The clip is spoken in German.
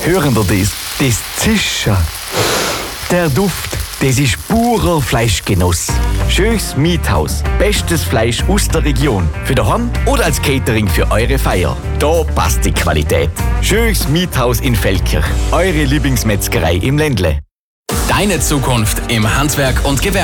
Hören Sie das? Das Zischen. Der Duft, das ist purer Fleischgenuss. Schönes Miethaus. Bestes Fleisch aus der Region. Für daheim oder als Catering für eure Feier. Da passt die Qualität. Schönes Miethaus in Feldkirch. Eure Lieblingsmetzgerei im Ländle. Deine Zukunft im Handwerk und Gewerbe.